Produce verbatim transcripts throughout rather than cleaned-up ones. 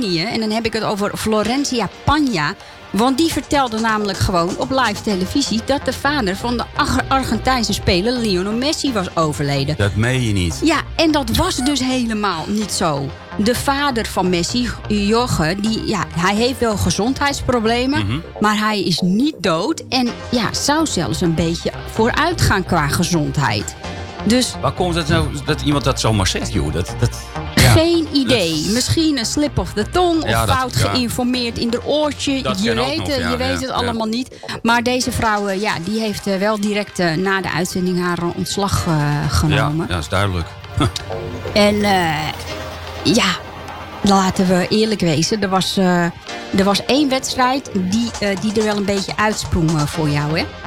Argentinië. En dan heb ik het over Florencia Pagna. Want die vertelde namelijk gewoon op live televisie... dat de vader van de Argentijnse speler Lionel Messi was overleden. Dat meen je niet. Ja, en dat was dus helemaal niet zo. De vader van Messi, Jorge, die, ja, hij heeft wel gezondheidsproblemen... Mm-hmm. maar hij is niet dood en ja, zou zelfs een beetje vooruit gaan qua gezondheid. Dus, waar komt het nou dat iemand dat zomaar zegt, joh? Dat, dat, ja, geen idee. Dat, misschien een slip of the tongue... of ja, fout dat, ja. geïnformeerd in de oortje. Dat je weet, nog, het, ja, je weet ja, het ja. allemaal niet. Maar deze vrouw, ja, die heeft wel direct uh, na de uitzending haar ontslag uh, genomen. Ja, dat is duidelijk. En uh, ja, laten we eerlijk wezen. Er was, uh, er was één wedstrijd die, uh, die er wel een beetje uitsprong uh, voor jou, hè?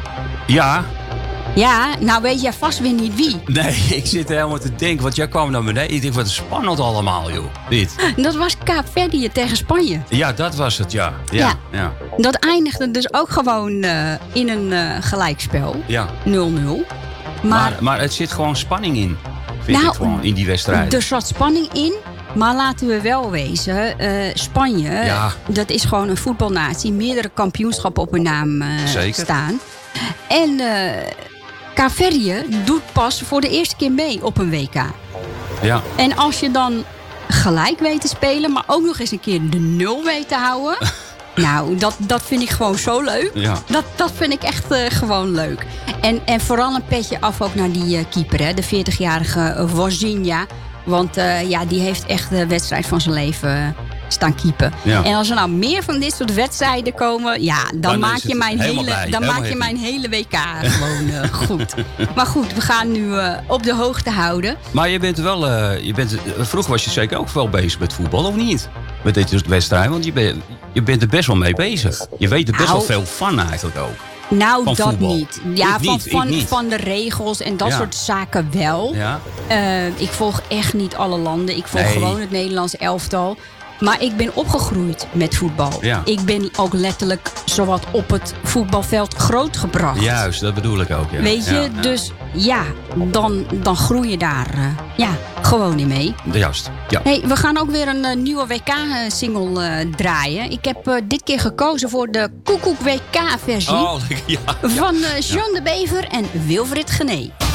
Ja. Ja, nou weet jij vast weer niet wie. Nee, ik zit helemaal te denken, want jij kwam naar beneden. Ik denk, wat spannend allemaal, joh. Dit. Dat was Kaapverdië tegen Spanje. Ja, dat was het, ja. Ja, ja. ja. Dat eindigde dus ook gewoon uh, in een uh, gelijkspel. Ja. nul nul. Maar, maar, maar het zit gewoon spanning in, vind nou, ik gewoon, in die wedstrijd. Er zat spanning in. Maar laten we wel wezen, uh, Spanje, ja. dat is gewoon een voetbalnatie. Meerdere kampioenschappen op hun naam uh, staan. En uh, Kaapverdië doet pas voor de eerste keer mee op een W K. Ja. En als je dan gelijk weet te spelen, maar ook nog eens een keer de nul weet te houden... nou, dat, dat vind ik gewoon zo leuk. Ja. Dat, dat vind ik echt uh, gewoon leuk. En, en vooral een petje af ook naar die uh, keeper, hè, de veertigjarige uh, Wozinha. Want uh, ja, die heeft echt de wedstrijd van zijn leven uh, staan keepen. Ja. En als er nou meer van dit soort wedstrijden komen... ja, dan, dan maak je mijn hele, blij, dan maak je mijn hele W K gewoon uh, goed. Maar goed, we gaan nu uh, op de hoogte houden. Maar je bent wel... Uh, je bent, uh, vroeger was je zeker ook wel bezig met voetbal, of niet? Met dit wedstrijd, want je, ben, je bent er best wel mee bezig. Je weet er best nou, wel veel van eigenlijk ook. Nou, van dat voetbal. niet. Ja, ik van, niet, van, niet. van de regels en dat ja. soort zaken wel. Ja. Uh, ik volg echt niet alle landen. Ik volg nee. gewoon het Nederlands elftal. Maar ik ben opgegroeid met voetbal. Ja. Ik ben ook letterlijk zowat op het voetbalveld grootgebracht. Juist, dat bedoel ik ook. Ja. Weet je, ja, ja. dus ja, dan, dan groei je daar uh, ja, gewoon in mee. Juist, ja. Hey, we gaan ook weer een uh, nieuwe W K-single uh, draaien. Ik heb uh, dit keer gekozen voor de Koekoek W K-versie. Oh, ja, ja. Van uh, John ja. de Bever en Wilfried Genee.